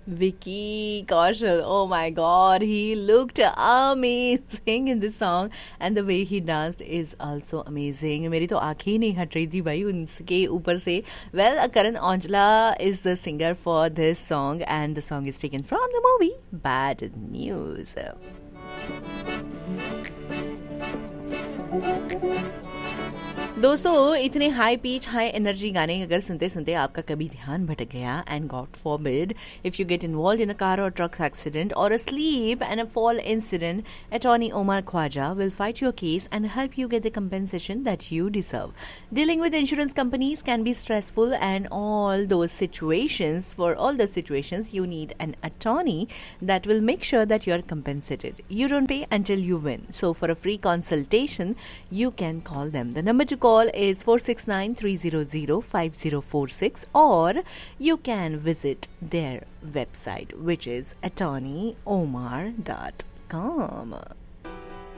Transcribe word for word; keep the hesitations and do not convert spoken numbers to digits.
Vicky Kaushal, oh my god, he looked amazing in this song and the way he danced is also amazing. मेरी तो आंखें ही नहीं हट रही थी भाई उनके ऊपर से. Well, Karan Aujla is the singer for this song and the song is taken from the movie Bad News. दोस्तों इतने हाई पिच हाई एनर्जी गाने अगर सुनते सुनते आपका कभी ध्यान भटक गया and God forbid if you get involve in a car और ट्रक एक्सीडेंट और a slip and a fall incident, attorney Omar Khwaja will fight your case and help you get the compensation that you deserve. Dealing with insurance companies can be stressful and all those situations, for all those situations you need an attorney that will make sure that you are compensated. You don't pay until you win. So for a free consultation you can call them. The number to call Call is four six nine, three zero zero, five zero four six or you can visit their website which is attorney omar dot com.